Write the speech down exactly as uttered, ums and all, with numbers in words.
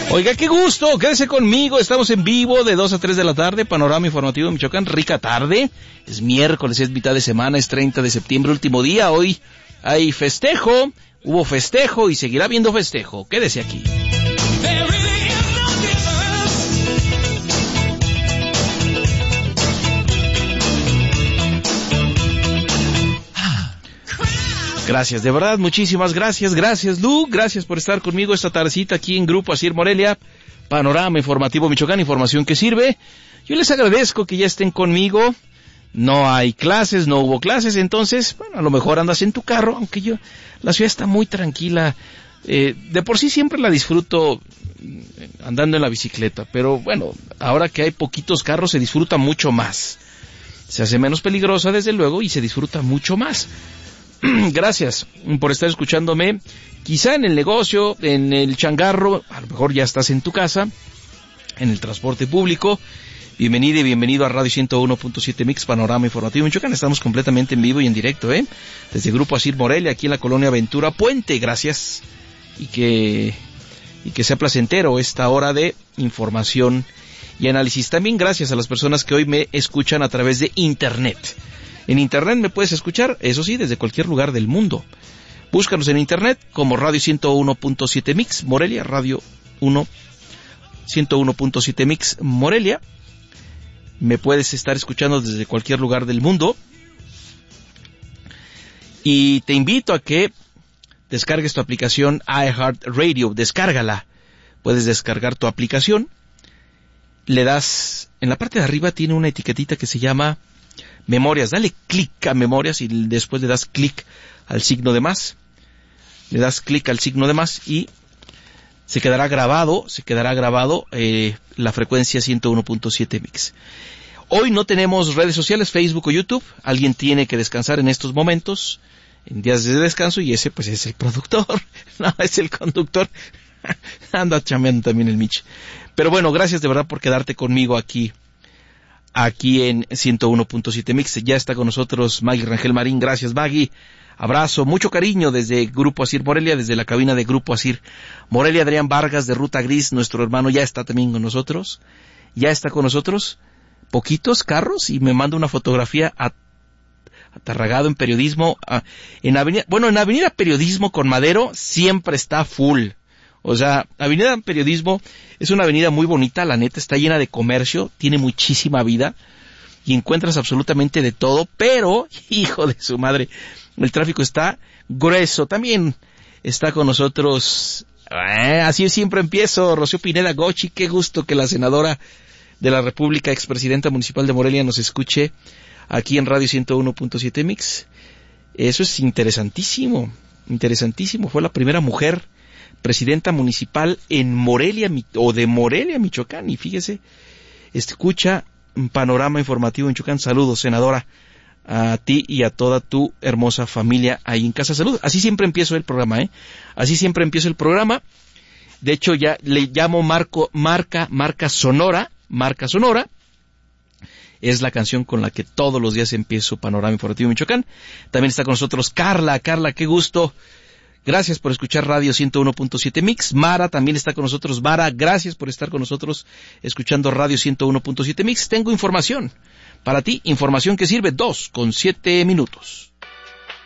Oiga, qué gusto, quédese conmigo, estamos en vivo de dos a tres de la tarde, Panorama Informativo de Michoacán, rica tarde, es miércoles, es mitad de semana, es treinta de septiembre, último día, hoy hay festejo, hubo festejo y seguirá habiendo festejo, quédese aquí. Gracias, de verdad, muchísimas gracias, gracias Lu, gracias por estar conmigo esta tardecita aquí en Grupo Asir Morelia, Panorama Informativo Michoacán, información que sirve. Yo les agradezco que ya estén conmigo, no hay clases, no hubo clases, entonces, bueno, a lo mejor andas en tu carro, aunque yo, la ciudad está muy tranquila, eh, de por sí siempre la disfruto andando en la bicicleta, pero bueno, ahora que hay poquitos carros se disfruta mucho más, se hace menos peligrosa desde luego y se disfruta mucho más. Gracias por estar escuchándome, quizá en el negocio, en el changarro, a lo mejor ya estás en tu casa, en el transporte público. Bienvenido y bienvenido a Radio ciento uno punto siete Mix, Panorama Informativo Michoacán. Estamos completamente en vivo y en directo, ¿eh? Desde Grupo Asir Morelia, aquí en la colonia Ventura Puente. Gracias. Y que, y que sea placentero esta hora de información y análisis. También gracias a las personas que hoy me escuchan a través de Internet. En Internet me puedes escuchar, eso sí, desde cualquier lugar del mundo. Búscanos en Internet como Radio ciento uno punto siete Mix Morelia, Radio ciento uno punto siete Mix Morelia. Me puedes estar escuchando desde cualquier lugar del mundo. Y te invito a que descargues tu aplicación iHeartRadio. Descárgala. Puedes descargar tu aplicación. Le das, en la parte de arriba tiene una etiquetita que se llama Memorias, dale clic a Memorias y después le das clic al signo de más. Le das clic al signo de más y se quedará grabado, se quedará grabado eh, la frecuencia ciento uno punto siete Mix. Hoy no tenemos redes sociales, Facebook o YouTube. Alguien tiene que descansar en estos momentos, en días de descanso, y ese pues es el productor, no, es el conductor. Anda chameando también el Mitch. Pero bueno, gracias de verdad por quedarte conmigo aquí. Aquí en ciento uno punto siete Mix. Ya está con nosotros Maggie Rangel Marín. Gracias, Maggie. Abrazo, mucho cariño desde Grupo Asir Morelia, desde la cabina de Grupo Asir Morelia. Adrián Vargas de Ruta Gris, nuestro hermano, ya está también con nosotros. Ya está con nosotros. Poquitos carros y me manda una fotografía a, atarragado en periodismo. A, en avenida, bueno, en Avenida Periodismo con Madero siempre está full. O sea, Avenida Periodismo es una avenida muy bonita, la neta, está llena de comercio, tiene muchísima vida y encuentras absolutamente de todo, pero, hijo de su madre, el tráfico está grueso. También está con nosotros, eh, así siempre empiezo, Rocío Pineda Gochi. Qué gusto que la senadora de la República, expresidenta municipal de Morelia, nos escuche aquí en Radio ciento uno punto siete Mix. Eso es interesantísimo, interesantísimo. Fue la primera mujer presidenta municipal en Morelia, o de Morelia, Michoacán, y fíjese, escucha Panorama Informativo Michoacán. Saludos, senadora, a ti y a toda tu hermosa familia ahí en casa. Saludos. Así siempre empiezo el programa, ¿eh? Así siempre empiezo el programa. De hecho, ya le llamo Marco, marca, marca sonora, marca sonora. Es la canción con la que todos los días empiezo Panorama Informativo Michoacán. También está con nosotros Carla. Carla, qué gusto. Gracias por escuchar Radio ciento uno punto siete Mix. Mara también está con nosotros. Mara, gracias por estar con nosotros escuchando Radio ciento uno punto siete Mix. Tengo información para ti, información que sirve. Dos con siete minutos.